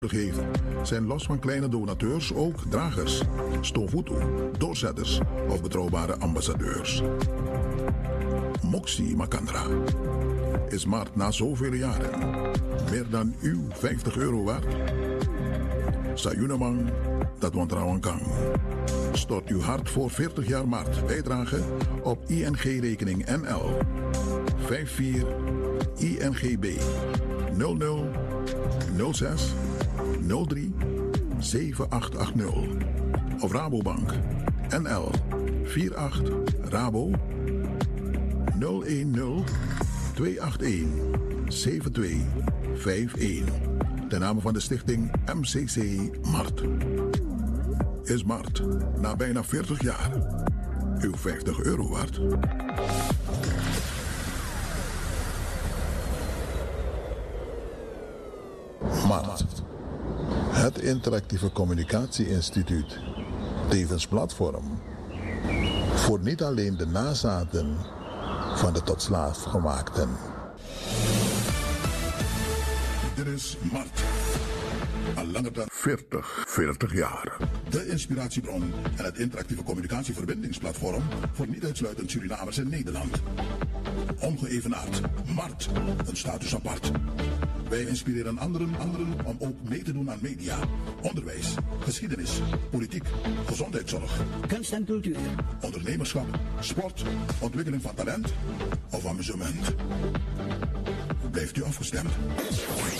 geven, zijn los van kleine donateurs ook dragers, stofutu, doorzetters of betrouwbare ambassadeurs. Moxie Makandra is Mart na zoveel jaren meer dan uw €50 waard. Sayunamang dat wantrouwen kan. Stort uw hart voor 40 jaar Mart bijdrage op ING-rekening NL 54 INGB 00 06 03 7880 of Rabobank NL 48 Rabo 010 281 7251. Ten name van de stichting MCC Mart. Is Mart na bijna 40 jaar uw €50 waard? Mart. Het Interactieve Communicatie-instituut. Tevens platform. Voor niet alleen de nazaten van de tot slaafgemaakten. Dit is Mart. Al langer dan 40 jaar. De inspiratiebron en het interactieve communicatieverbindingsplatform voor niet uitsluitend Surinamers in Nederland. Ongeëvenaard. Mart. Een status apart. Wij inspireren anderen om ook mee te doen aan media, onderwijs, geschiedenis, politiek, gezondheidszorg, kunst en cultuur, ondernemerschap, sport, ontwikkeling van talent of amusement. Blijft u afgestemd?